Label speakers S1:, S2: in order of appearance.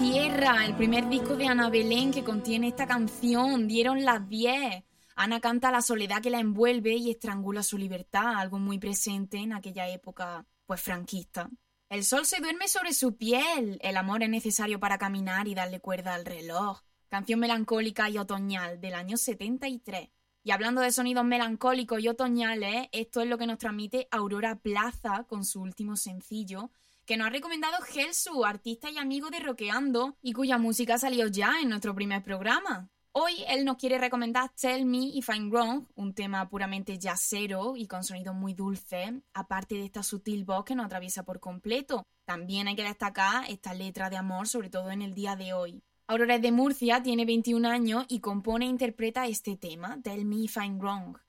S1: Tierra, el primer disco de Ana Belén que contiene esta canción. Dieron las 10. Ana canta la soledad que la envuelve y estrangula su libertad, algo muy presente en aquella época, pues franquista. El sol se duerme sobre su piel, el amor es necesario para caminar y darle cuerda al reloj. Canción melancólica y otoñal del año 73. Y hablando de sonidos melancólicos y otoñales, esto es lo que nos transmite Aurora Plaza con su último sencillo, que nos ha recomendado Gelsu, artista y amigo de Rockeando, y cuya música salió ya en nuestro primer programa. Hoy él nos quiere recomendar Tell Me If I'm Wrong, un tema puramente jazzero y con sonidos muy dulces, aparte de esta sutil voz que nos atraviesa por completo. También hay que destacar esta letra de amor, sobre todo en el día de hoy. Aurora es de Murcia, tiene 21 años y compone e interpreta este tema, Tell Me If I'm Wrong.